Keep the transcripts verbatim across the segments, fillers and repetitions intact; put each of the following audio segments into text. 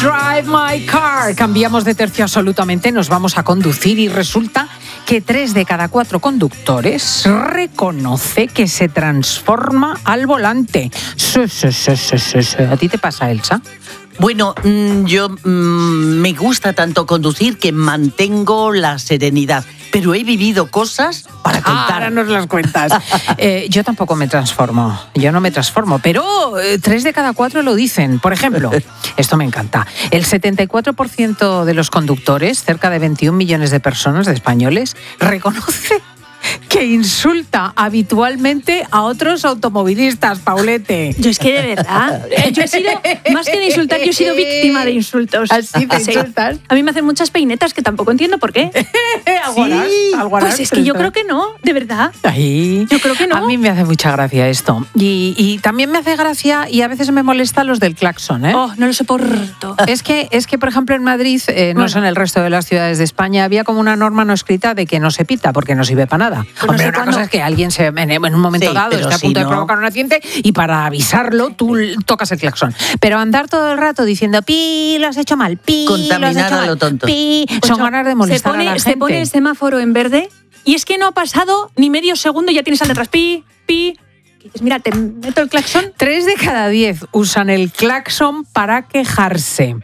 Drive My Car. Cambiamos de tercio absolutamente, nos vamos a conducir y resulta que tres de cada cuatro conductores reconoce que se transforma al volante. Sí, sí, sí, sí, sí, sí. ¿A ti te pasa, Elsa? Bueno, yo mmm, me gusta tanto conducir que mantengo la serenidad, pero he vivido cosas para contar. Ah, ahora nos las cuentas. eh, yo tampoco me transformo, yo no me transformo, pero eh, tres de cada cuatro lo dicen. Por ejemplo, esto me encanta, el setenta y cuatro por ciento de los conductores, cerca de veintiún millones de personas, de españoles, reconoce que insulta habitualmente a otros automovilistas, Paulete. Yo es que de verdad, yo he sido, más que de insultar, yo he sido víctima de insultos. ¿Así te insultas? A mí me hacen muchas peinetas que tampoco entiendo por qué. ¿Algunas? Sí, ¿Algunas? pues es que yo creo que no, de verdad. Ay, yo creo que no. A mí me hace mucha gracia esto. Y, y también me hace gracia y a veces me molesta los del claxon, ¿eh? Oh, no lo soporto. Es que, es que por ejemplo, en Madrid, eh, no bueno. sé en el resto de las ciudades de España, había como una norma no escrita de que no se pita porque no sirve para nada. Pues Hombre, no sé una cuándo. cosa es que alguien se, en un momento Sí, dado pero está a si punto de no- provocar un accidente y para avisarlo tú tocas el claxon. Pero andar todo el rato diciendo pi, lo has hecho mal, pi, Contaminar lo has hecho a mal, lo tonto. pi, Pues son no, ganas de molestar se pone, a la se gente. pone el semáforo en verde y es que no ha pasado ni medio segundo y ya tienes al detrás pi, pi. Y dices, mira, te meto el claxon. Tres de cada diez usan el claxon para quejarse.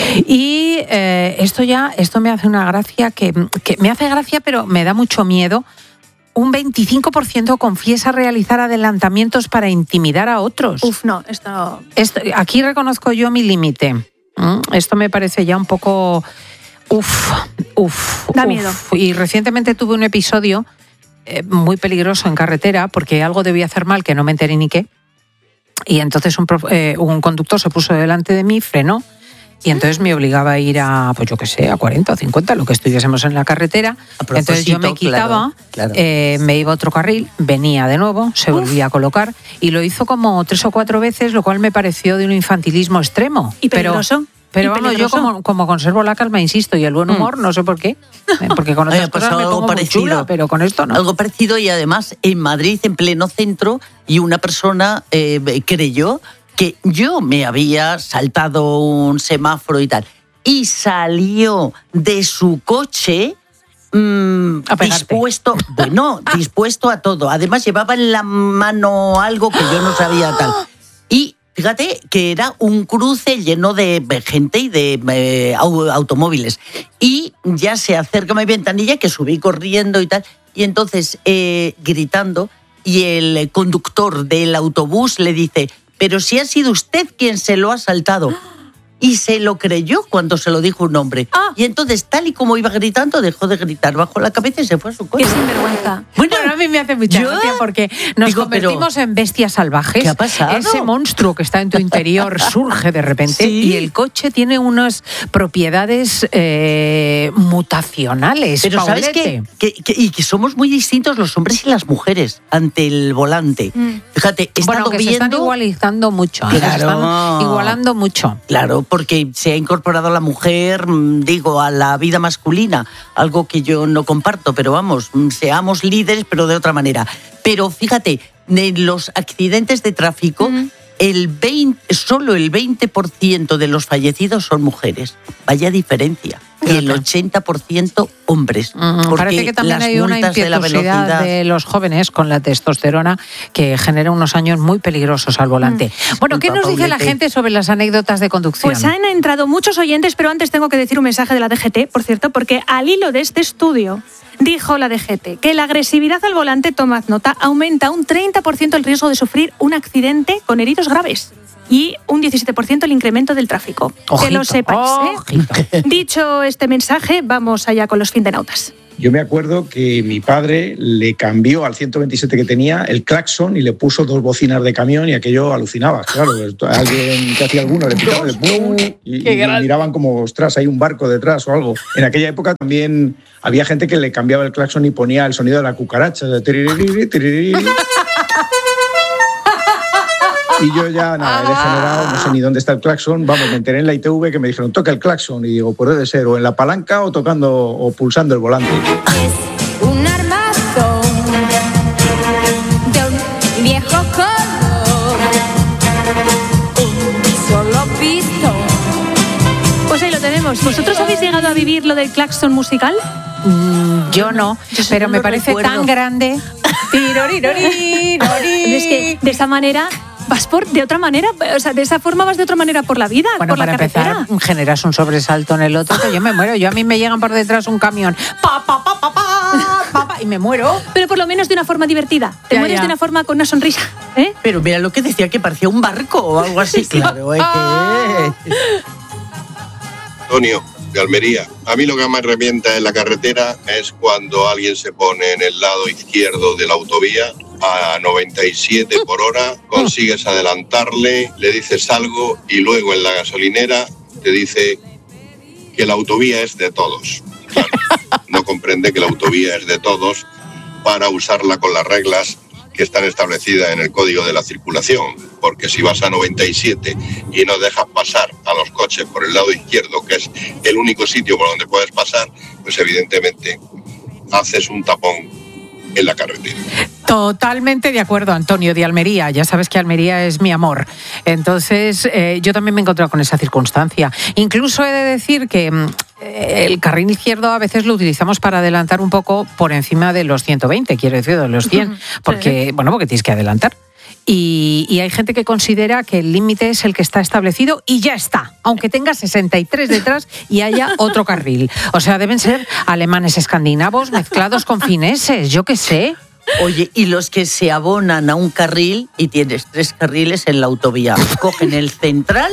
Y eh, esto ya, esto me hace una gracia que, que me hace gracia, pero me da mucho miedo. Un veinticinco por ciento confiesa realizar adelantamientos para intimidar a otros. Uf, no, esto... Esto, aquí reconozco yo mi límite. ¿Mm? Esto me parece ya un poco... Uf, uf, Da uf. miedo. Y recientemente tuve un episodio eh, muy peligroso en carretera porque algo debía hacer mal que no me enteré ni qué. Y entonces un, prof- eh, un conductor se puso delante de mí, frenó. Y entonces me obligaba a ir a, pues yo qué sé, a cuarenta o cincuenta, lo que estuviésemos en la carretera. A Entonces yo me propósito, quitaba, claro, claro. eh, me iba a otro carril, venía de nuevo, se volvía a colocar y lo hizo como tres o cuatro veces, lo cual me pareció de un infantilismo extremo. Y Pero- peligroso. Pero Y vamos, peligroso. yo como, como conservo la calma, insisto, y el buen humor, no sé por qué, eh, porque con Ay, otras ha pasado cosas me algo pongo muy parecido. chula, pero con esto no. Algo parecido y además en Madrid, en pleno centro, y una persona eh, creyó que yo me había saltado un semáforo y tal. Y salió de su coche mmm, A pegarte. dispuesto, bueno, dispuesto a todo. Además llevaba en la mano algo que yo no sabía tal. Y fíjate que era un cruce lleno de gente y de eh, au- automóviles. Y ya se acerca a mi ventanilla, que subí corriendo y tal. Y entonces, eh, gritando, y el conductor del autobús le dice, pero si ha sido usted quien se lo ha saltado. Y se lo creyó cuando se lo dijo un hombre. Ah. Y entonces, tal y como iba gritando, dejó de gritar, bajó la cabeza y se fue a su coche. Qué sinvergüenza. Bueno, a mí me hace mucha yo gracia porque nos digo, pero, convertimos en bestias salvajes. ¿qué ha pasado? Ese monstruo que está en tu interior surge de repente Sí. y el coche tiene unas propiedades eh, mutacionales. Pero ¿sabes Paulete. qué? Que, que- y que somos muy distintos los hombres y las mujeres ante el volante. Mm. Fíjate, he Bueno, estado que se están viendo... igualizando mucho. ¿eh? Se Claro. están igualando mucho. Claro, porque se ha incorporado la mujer, mm, digo, a la vida masculina, algo que yo no comparto, pero vamos, mm, seamos líderes, pero de otra manera. Pero fíjate, en los accidentes de tráfico, Mm. el veinte, solo el veinte por ciento de los fallecidos son mujeres. Vaya diferencia. Y el Fíjate. ochenta por ciento hombres. Mm, Porque Parece que también las hay una multas de la impetuosidad velocidad... de los jóvenes con la testosterona que genera unos años muy peligrosos al volante. Bueno, ¿qué Disculpa, nos dice la Paulete. gente sobre las anécdotas de conducción? Pues han entrado muchos oyentes, pero antes tengo que decir un mensaje de la D G T, por cierto, porque al hilo de este estudio dijo la D G T que la agresividad al volante, tomad nota, aumenta un treinta por ciento el riesgo de sufrir un accidente con heridos graves y un diecisiete por ciento el incremento del tráfico. Ojito, que lo sepáis, ¿eh? ojito. Dicho este mensaje, vamos allá con los findenautas. Yo me acuerdo que mi padre le cambió al ciento veintisiete que tenía el claxon y le puso dos bocinas de camión y aquello alucinaba. Claro, alguien que hacía alguno le pitaba el ¡pum! y, y miraban como, ostras, hay un barco detrás o algo. En aquella época también había gente que le cambiaba el claxon y ponía el sonido de la cucaracha. De tiririri, tiririri. Y yo ya, nada, he degenerado, no sé ni dónde está el claxon. Vamos, me enteré en la I T V que me dijeron, toca el claxon. Y digo, puede ser o en la palanca o tocando o pulsando el volante. Es un armazón de un viejo color, un solo pistón Vamos, ¿vosotros habéis llegado a vivir lo del claxon musical? Mm, yo no, Yo sí pero que me lo parece recuerdo. tan grande. Tirorirori, Es que de esa manera vas por de otra manera, o sea, de esa forma vas de otra manera por la vida, Bueno, por la para carretera. empezar, generas un sobresalto en el otro que yo me muero. Yo a mí me llegan por detrás un camión, pa, pa, pa, pa, pa, pa, pa, y me muero. Pero por lo menos de una forma divertida. Te Ya, mueres ya. de una forma con una sonrisa, ¿eh? Pero mira lo que decía, que parecía un barco o algo así. Claro, es que... Antonio, de Almería. A mí lo que más me revienta en la carretera es cuando alguien se pone en el lado izquierdo de la autovía a noventa y siete por hora, consigues adelantarle, le dices algo y luego en la gasolinera te dice que la autovía es de todos. Claro, no comprende que la autovía es de todos para usarla con las reglas que están establecidas en el Código de la Circulación, porque si vas a noventa y siete y no dejas pasar a los coches por el lado izquierdo, que es el único sitio por donde puedes pasar, pues evidentemente haces un tapón en la carretera. Totalmente de acuerdo, Antonio, de Almería. Ya sabes que Almería es mi amor. Entonces, eh, yo también me he encontrado con esa circunstancia. Incluso he de decir que mm, el carril izquierdo a veces lo utilizamos para adelantar un poco por encima de los ciento veinte, quiero decir, de los cien, porque, bueno, porque tienes que adelantar. Y, y hay gente que considera que el límite es el que está establecido y ya está, aunque tenga sesenta y tres detrás y haya otro carril. O sea, deben ser alemanes escandinavos mezclados con fineses, yo qué sé. Oye, y los que se abonan a un carril y tienes tres carriles en la autovía, cogen el central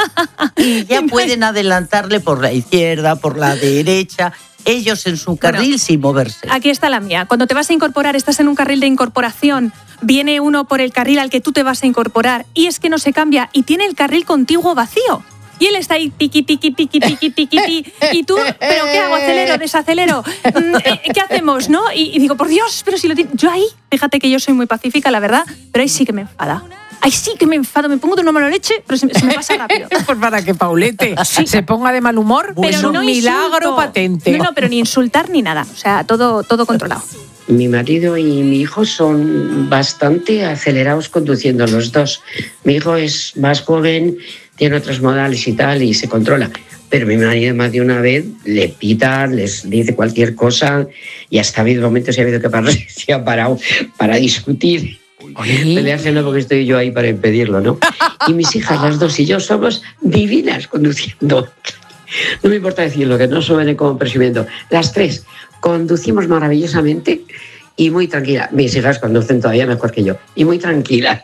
y ya pueden adelantarle por la izquierda, por la derecha, ellos en su carril Bueno, sin moverse. Aquí está la mía. Cuando te vas a incorporar, estás en un carril de incorporación, viene uno por el carril al que tú te vas a incorporar y es que no se cambia y tiene el carril contiguo vacío. Y él está ahí, tiqui, tiqui, tiqui, tiqui, tiqui, tiqui. Y tú, ¿pero qué hago? ¿Acelero? ¿Desacelero? ¿Qué hacemos? ¿No? Y, y digo, por Dios, pero si lo tiene... Yo ahí, fíjate que yo soy muy pacífica, la verdad, pero ahí sí que me enfada. Ahí sí que me enfado, me pongo de una mala leche, pero se me, se me pasa rápido. Pues para que Paulete se ponga de mal humor, Pero es un no milagro insulto. patente. No, no, pero ni insultar ni nada. O sea, todo, todo controlado. Mi marido y mi hijo son bastante acelerados conduciendo los dos. Mi hijo es más joven, tiene otros modales y tal, y se controla. Pero mi marido más de una vez le pita, les dice cualquier cosa, y hasta ha habido momentos y ha habido que parar, se ha parado para discutir. Pelearse no, porque estoy yo ahí para impedirlo, ¿no? Y mis hijas, las dos y yo, somos divinas conduciendo. No me importa decirlo, que no suene como presumiendo. Las tres conducimos maravillosamente y muy tranquila. Mis hijas conducen todavía mejor que yo y muy tranquilas.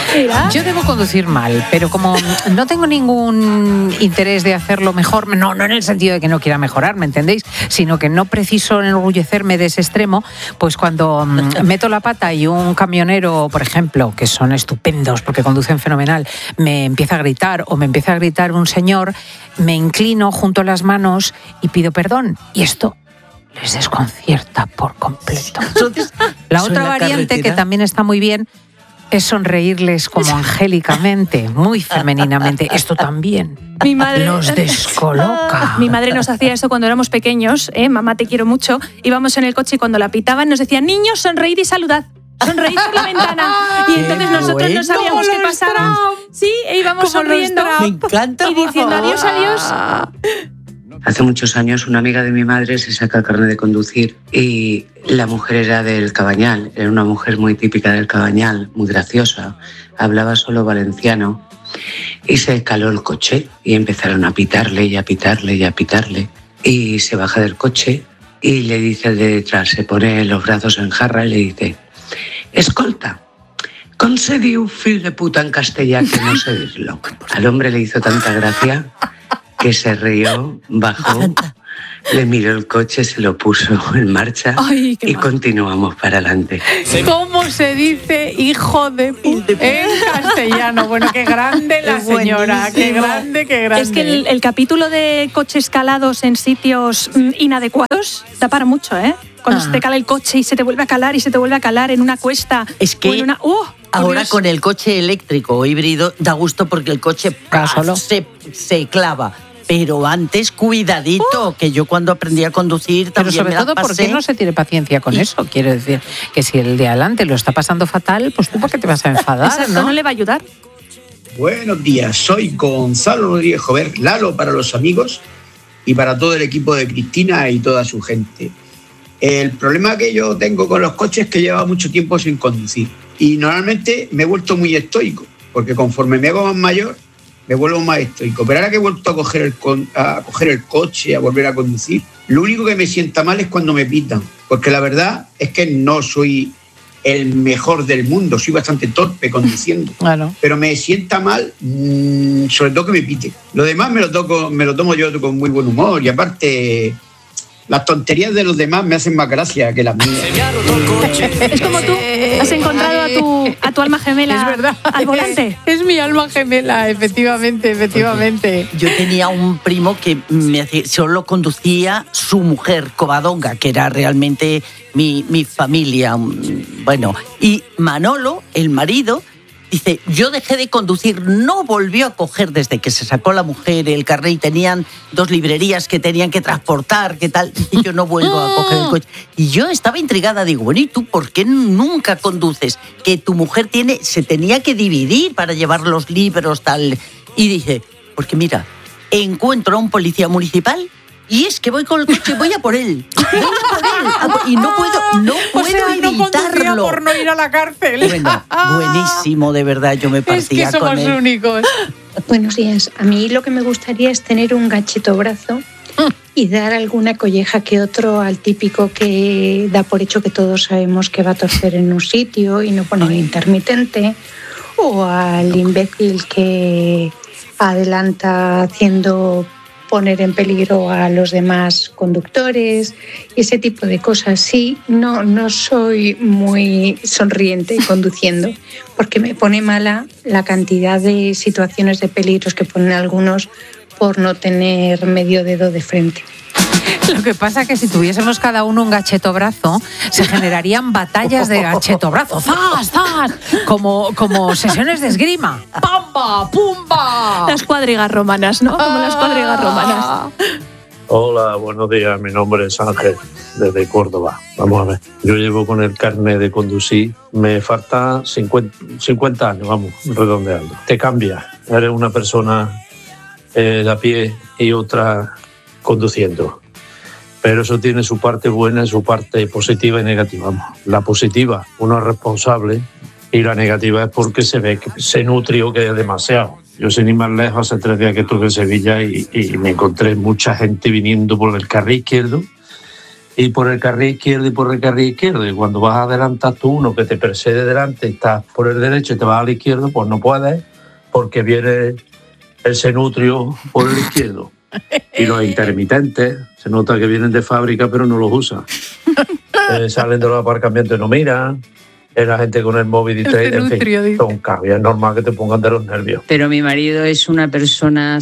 Yo debo conducir mal, pero como no tengo ningún interés de hacerlo mejor, no, no en el sentido de que no quiera mejorar, ¿me entendéis? Sino que no preciso enorgullecerme de ese extremo, pues cuando mm, meto la pata y un camionero, por ejemplo, que son estupendos porque conducen fenomenal, me empieza a gritar o me empieza a gritar un señor, me inclino, junto las manos y pido perdón. Y esto les desconcierta por completo. Entonces, La eso en otra la variante que carretera. también está muy bien es sonreírles como angélicamente, muy femeninamente. Esto también Mi madre, los descoloca. Mi madre nos hacía eso cuando éramos pequeños, ¿eh? Mamá, te quiero mucho. Íbamos en el coche y cuando la pitaban nos decían, niños, sonreíd y saludad. Sonreíd por la ventana. Y Qué entonces nosotros no bueno. sabíamos qué Como los pasaba. Trump. Sí, e íbamos Como los sonriendo Trump. Me encanta. y por diciendo favor. adiós, adiós. Hace muchos años una amiga de mi madre se saca el carnet de conducir y la mujer era del Cabañal, era una mujer muy típica del Cabañal, muy graciosa, hablaba solo valenciano y se caló el coche y empezaron a pitarle y a pitarle y a pitarle y se baja del coche y le dice el de detrás, se pone los brazos en jarra y le dice, escolta, com se diu fill de puta en castellà que no sé decirlo. Al hombre le hizo tanta gracia que se rió, bajó, le miró el coche, se lo puso en marcha Ay, qué y mal. continuamos para adelante. ¿Cómo se dice hijo de puta en castellano? Bueno, qué grande la Es señora, qué buenísimo. grande, qué grande. Es que el, el capítulo de coches calados en sitios mm, inadecuados da para mucho, ¿eh? Cuando Ah. se te cala el coche y se te vuelve a calar y se te vuelve a calar en una cuesta. Es que o en una... ¡Uh! por Ahora Dios. con el coche eléctrico o híbrido da gusto porque el coche Va ¡pah! solo. se, se clava. Pero antes, cuidadito, que yo cuando aprendí a conducir Pero también sobre me la todo, ¿por pasé. qué no se tiene paciencia con Y- eso? Quiero decir, que si el de adelante lo está pasando fatal, pues tú, ¿por qué te vas a enfadar, Exacto, no? no le va a ayudar. Buenos días, soy Gonzalo Rodríguez Jover, Lalo para los amigos. y para todo el equipo de Cristina y toda su gente. El problema que yo tengo con los coches es que llevo mucho tiempo sin conducir y normalmente me he vuelto muy estoico, porque conforme me hago más mayor me vuelvo más estoico. Pero ahora que he vuelto a coger el, a coger el coche, a volver a conducir, lo único que me sienta mal es cuando me pitan, porque la verdad es que no soy el mejor del mundo, soy bastante torpe conduciendo, claro. Pero me sienta mal, mmm, sobre todo que me pite. Lo demás me lo, toco, me lo tomo yo con muy buen humor y aparte las tonterías de los demás me hacen más gracia que las mías. Es como tú has encontrado a tu, a tu alma gemela. Es verdad. Al volante. Es mi alma gemela, efectivamente, efectivamente. Yo tenía un primo que me hacía, solo conducía su mujer, Covadonga, que era realmente mi, mi familia. Bueno, y Manolo, el marido, dice, yo dejé de conducir, no volvió a coger desde que se sacó la mujer el carnet y tenían dos librerías que tenían que transportar, ¿qué tal? Y yo no vuelvo a coger el coche. Y yo estaba intrigada, digo, bueno, ¿y tú por qué nunca conduces? Que tu mujer tiene, se tenía que dividir para llevar los libros, tal. Y dice, porque mira, encuentro a un policía municipal y es que voy con el coche, voy a por él. Voy a por él. Y no puedo, no puedo o sea, evitarlo. No por no ir a la cárcel. Bueno, buenísimo, de verdad, yo me partía es que somos con él. únicos. Buenos días. A mí lo que me gustaría es tener un gachetobrazo y dar alguna colleja que otro al típico que da por hecho que todos sabemos que va a torcer en un sitio y no pone el intermitente, o al imbécil que adelanta haciendo poner en peligro a los demás conductores, ese tipo de cosas. Sí, no, no soy muy sonriente conduciendo, porque me pone mala la cantidad de situaciones de peligros que ponen algunos por no tener medio dedo de frente. Lo que pasa es que si tuviésemos cada uno un gachetobrazo, se generarían batallas de gachetobrazo. ¡Zas, zas! Como, como sesiones de esgrima. ¡Pamba, pumba! Las cuadrigas romanas, ¿no? Como las cuadrigas romanas. Hola, buenos días. Mi nombre es Ángel, desde Córdoba. Vamos a ver. Yo llevo con el carnet de conducir. Me falta cincuenta, cincuenta años, vamos, redondeando. Te cambias. Eres una persona eh, de a pie y otra conduciendo. Pero eso tiene su parte buena y su parte positiva y negativa. Vamos. La positiva, uno es responsable, y la negativa es porque se ve que se nutrió, que es demasiado. Yo sin ir más lejos, hace tres días que estuve en Sevilla y, y me encontré mucha gente viniendo por el carril izquierdo y por el carril izquierdo y por el carril izquierdo. Y cuando vas a adelantar tú uno que te precede delante, estás por el derecho y te vas al izquierdo, pues no puedes porque viene el senutrio por el izquierdo. Y los intermitentes, se nota que vienen de fábrica pero no los usan. Eh, salen de los aparcamientos y no miran. Es la gente con el móvil y te, en fin, son cambios. Es normal que te pongan de los nervios. Pero mi marido es una persona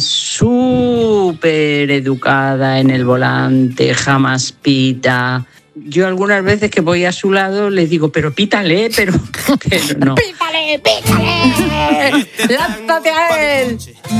súper educada en el volante, jamás pita. Yo algunas veces que voy a su lado les digo, pero pítale, pero, pero no. ¡Pítale, pítale! ¡Lánzate a él!